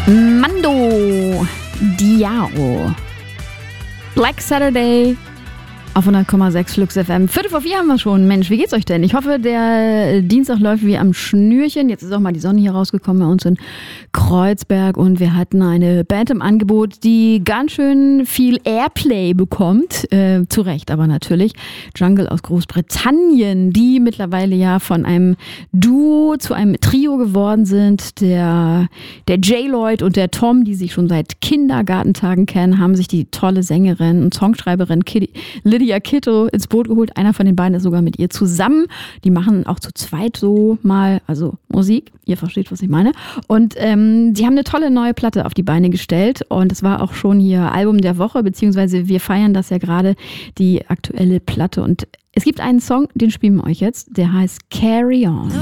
Mando Diao. Black Saturday auf 100,6 Flux FM. 3:45 haben wir schon. Mensch, wie geht's euch denn? Ich hoffe, der Dienstag läuft wie am Schnürchen. Jetzt ist auch mal die Sonne hier rausgekommen bei uns in Kreuzberg und wir hatten eine Band im Angebot, die ganz schön viel Airplay bekommt. Zu Recht aber natürlich. Jungle aus Großbritannien, die mittlerweile ja von einem Duo zu einem Trio geworden sind. Der J-Lloyd und der Tom, die sich schon seit Kindergartentagen kennen, haben sich die tolle Sängerin und Songschreiberin Lydia Kitto ins Boot geholt. Einer von den beiden ist sogar mit ihr zusammen. Die machen auch zu zweit so mal, also Musik. Ihr versteht, was ich meine. Und die haben eine tolle neue Platte auf die Beine gestellt. Und es war auch schon hier Album der Woche, beziehungsweise wir feiern das ja gerade, die aktuelle Platte. Und es gibt einen Song, den spielen wir euch jetzt. Der heißt Carry On.